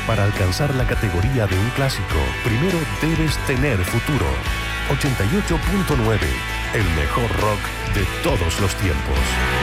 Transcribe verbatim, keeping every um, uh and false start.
Para alcanzar la categoría de un clásico, primero debes tener futuro. ochenta y ocho punto nueve, el mejor rock de todos los tiempos.